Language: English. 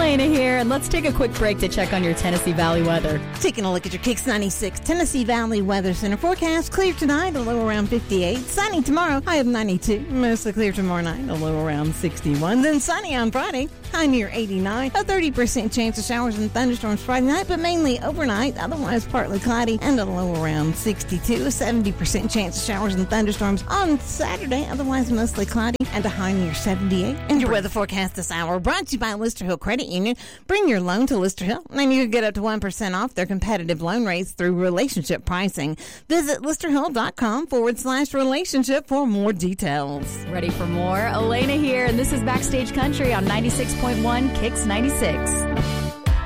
Elena here, and let's take a quick break to check on your Tennessee Valley weather. Taking a look at your Kicks 96 Tennessee Valley Weather Center forecast. Clear tonight, a low around 58. Sunny tomorrow, high of 92. Mostly clear tomorrow night, a low around 61. Then sunny on Friday, high near 89. A 30% chance of showers and thunderstorms Friday night, but mainly overnight. Otherwise partly cloudy and a low around 62. A 70% chance of showers and thunderstorms on Saturday. Otherwise mostly cloudy and a high near 78. And your weather forecast this hour brought to you by Lister Hill Credit Union. Bring your loan to Lister Hill, and you can get up to 1% off their competitive loan rates through relationship pricing. Visit listerhill.com/relationship for more details. Ready for more? Elena here, and this is Backstage Country on 96.1 Kicks 96.